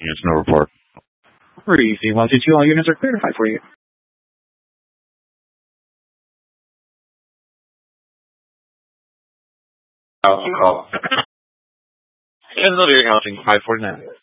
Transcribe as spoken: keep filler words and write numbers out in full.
Units, no report. Receive one two two, all units are clear to five for you. Housing call. Kansas City Housing, five forty-nine.